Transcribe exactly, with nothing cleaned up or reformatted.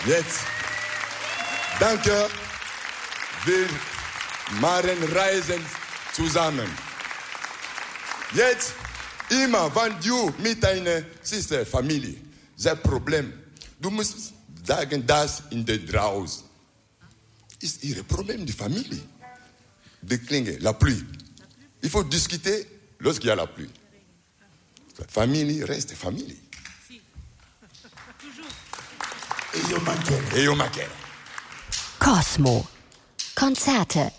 Jetzt, danke, wir machen Reisen zusammen. Jetzt, immer, wenn du mit deiner Sister, Familie, das Problem, du musst sagen, das in der draußen ist ihr Problem, die Familie. Die Klinge, la pluie. Il faut discuter lorsqu'il y a la pluie. Famille reste famille. E io mancherei. E io mancherei. Cosmo. Konzerte